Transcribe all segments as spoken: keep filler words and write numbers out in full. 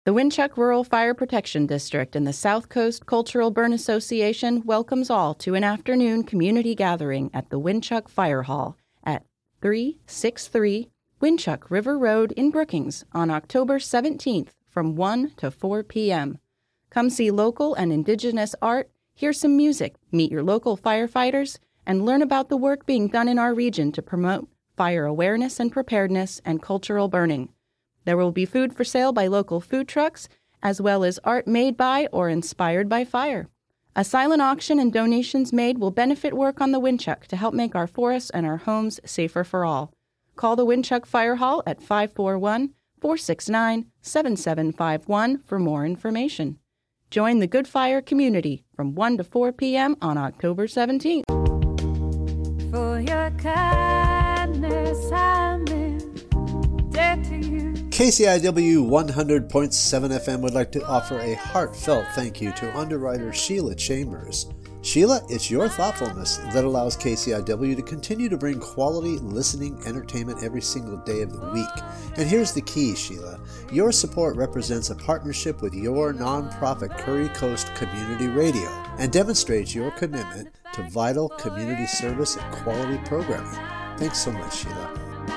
The Winchuck Rural Fire Protection District and the South Coast Cultural Burn Association welcomes all to an afternoon community gathering at the Winchuck Fire Hall at three sixty-three Winchuck River Road in Brookings on October seventeenth from one to four p.m. Come see local and indigenous art, hear some music, meet your local firefighters, and learn about the work being done in our region to promote fire awareness and preparedness and cultural burning. There will be food for sale by local food trucks, as well as art made by or inspired by fire. A silent auction and donations made will benefit work on the Winchuck to help make our forests and our homes safer for all. Call the Winchuck Fire Hall at five four one, four six nine, seven seven five one for more information. Join the Good Fire community from one to four p.m. on October seventeenth. For your kindness, I'm in debt to you. K C I W one hundred point seven F M would like to offer a heartfelt thank you to underwriter Sheila Chambers. Sheila, it's your thoughtfulness that allows K C I W to continue to bring quality listening entertainment every single day of the week. And here's the key, Sheila. Your support represents a partnership with your nonprofit Curry Coast Community Radio and demonstrates your commitment to vital community service and quality programming. Thanks so much, Sheila.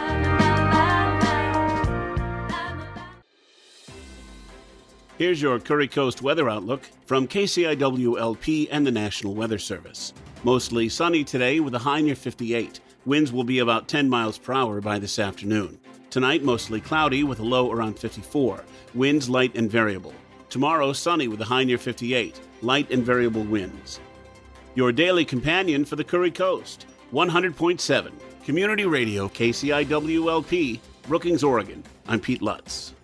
Here's your Curry Coast weather outlook from K C I W L P and the National Weather Service. Mostly sunny today with a high near fifty-eight. Winds will be about ten miles per hour by this afternoon. Tonight, mostly cloudy with a low around fifty-four. Winds light and variable. Tomorrow, sunny with a high near fifty-eight. Light and variable winds. Your daily companion for the Curry Coast. one hundred point seven. Community Radio, K C I W L P, Brookings, Oregon. I'm Pete Lutz.